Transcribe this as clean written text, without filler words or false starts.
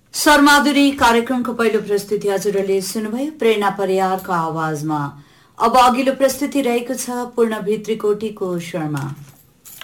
शर्माधुरी कार्यक्रमको पहिलो प्रस्तुति हजुरले सुन्नुभयो प्रेरणा परियारको आवाजमा। अब अघिल्लो प्रस्तुति रहेको छ पूर्ण भित्रीकोटीको स्वरमा।